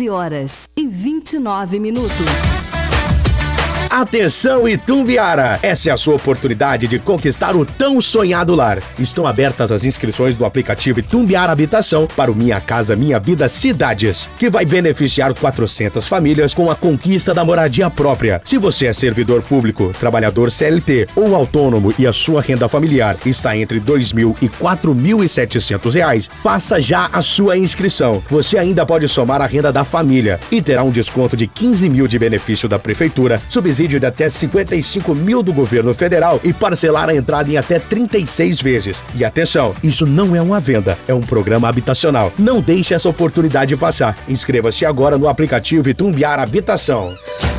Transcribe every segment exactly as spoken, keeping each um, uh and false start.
nove horas e vinte e nove minutos. Atenção, Itumbiara! Essa é a sua oportunidade de conquistar o tão sonhado lar. Estão abertas as inscrições do aplicativo Itumbiara Habitação para o Minha Casa Minha Vida Cidades, que vai beneficiar quatrocentas famílias com a conquista da moradia própria. Se você é servidor público, trabalhador C L T ou autônomo e a sua renda familiar está entre dois mil e quatro mil e setecentos reais, faça já a sua inscrição. Você ainda pode somar a renda da família e terá um desconto de quinze mil de benefício da prefeitura, subsídio de até cinquenta e cinco mil do governo federal e parcelar a entrada em até trinta e seis vezes. E atenção, isso não é uma venda, é um programa habitacional. Não deixe essa oportunidade passar. Inscreva-se agora no aplicativo Itumbiara Habitação.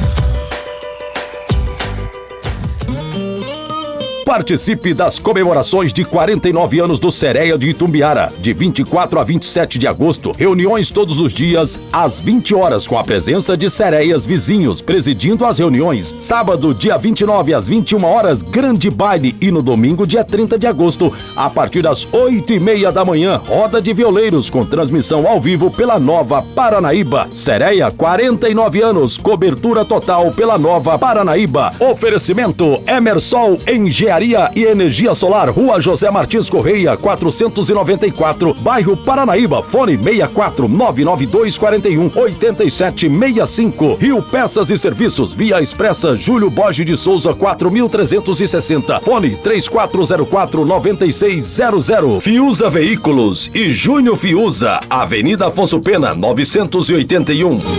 Participe das comemorações de quarenta e nove anos do Sereia de Itumbiara, de vinte e quatro a vinte e sete de agosto. Reuniões todos os dias, às vinte horas, com a presença de sereias vizinhos, presidindo as reuniões. Sábado, dia vinte e nove, às vinte e uma horas, grande baile. E no domingo, dia trinta de agosto, a partir das oito e meia da manhã, roda de violeiros, com transmissão ao vivo pela Nova Paranaíba. Sereia, quarenta e nove anos, cobertura total pela Nova Paranaíba. Oferecimento Emersol Engenharia e Energia Solar, Rua José Martins Correia, quatrocentos e noventa e quatro, bairro Paranaíba. Fone seis quatro nove nove dois quatro um oito sete seis cinco. Rio Peças e Serviços, Via Expressa Júlio Borges de Souza quatro mil trezentos e sessenta. Fone três quatro zero quatro nove seis zero zero. Fiuza Veículos e Júnior Fiuza, Avenida Afonso Pena novecentos e oitenta e um.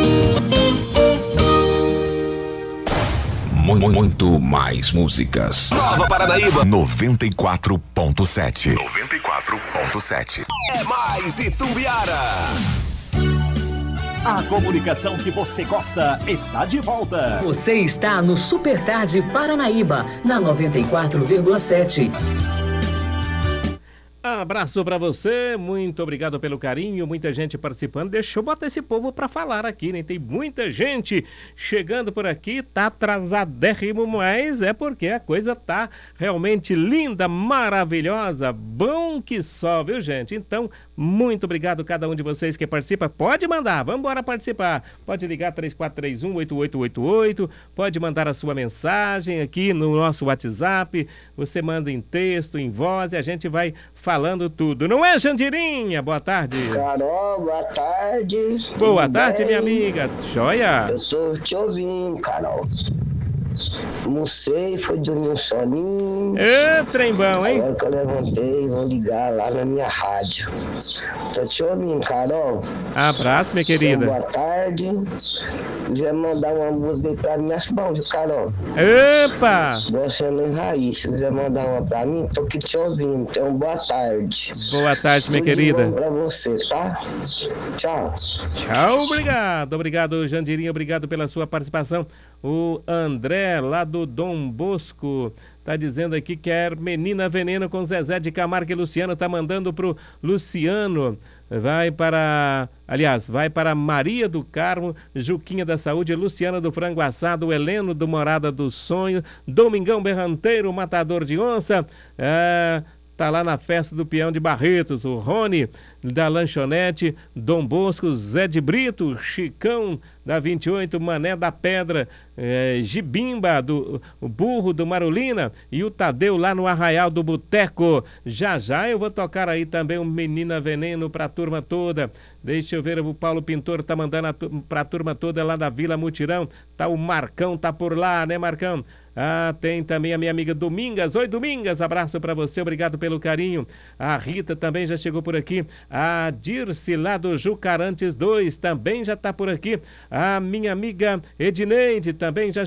Muito mais músicas. Nova Paranaíba noventa e quatro ponto sete. noventa e quatro ponto sete. É mais Itumbiara. A comunicação que você gosta está de volta. Você está no Super Tarde Paranaíba, na noventa e quatro vírgula sete. Abraço pra você, muito obrigado pelo carinho, muita gente participando. Deixa eu botar esse povo pra falar aqui, né? Tem muita gente chegando por aqui, tá atrasadérrimo, mas é porque a coisa tá realmente linda, maravilhosa, bom que só, viu, gente? Então, muito obrigado a cada um de vocês que participa. Pode mandar, vamos embora participar. Pode ligar três quatro três um oito oito oito oito, pode mandar a sua mensagem aqui no nosso WhatsApp. Você manda em texto, em voz e a gente vai falando tudo. Não é, Jandirinha? Boa tarde. Carol, boa tarde. Boa Tudo tarde, bem? minha amiga. Joia? Eu tô te ouvindo, Carol. Almocei, foi dormir um soninho. Ê, trem bom, hein? Agora que eu levantei, vou ligar lá na minha rádio. Tô te ouvindo, Carol. Abraço, minha querida. Então, boa tarde. Quiser mandar uma música aí pra mim, acho bom, viu, Carol? Epa! Gostando em raiz. Se quiser mandar uma pra mim, tô aqui te ouvindo. Então, boa tarde. Boa tarde, minha Tudo de querida. bom pra você, tá? Tchau. Tchau, obrigado. Obrigado, Jandirinha. Obrigado pela sua participação. O André, lá do Dom Bosco, tá dizendo aqui que quer Menina Veneno com Zezé de Camargo e Luciano. Tá mandando pro Luciano. Vai para, aliás, vai para Maria do Carmo, Juquinha da Saúde, Luciana do Frango Assado, Heleno do Morada do Sonho, Domingão Berranteiro, Matador de Onça, é, tá lá na festa do Peão de Barretos, o Rony da Lanchonete, Dom Bosco, Zé de Brito, Chicão da vinte e oito, Mané da Pedra, é, Gibimba, do, o Burro do Marulina e o Tadeu lá no Arraial do Boteco. Já já eu vou tocar aí também um Menina Veneno pra turma toda. Deixa eu ver, o Paulo Pintor tá mandando a, pra turma toda lá da Vila Mutirão. Tá o Marcão, tá por lá, né, Marcão? Ah, tem também a minha amiga Domingas. Oi, Domingas, abraço pra você, obrigado pelo carinho. A Rita também já chegou por aqui. A Dirce lá do Jucarantes dois também já tá por aqui. A minha amiga Edneide também já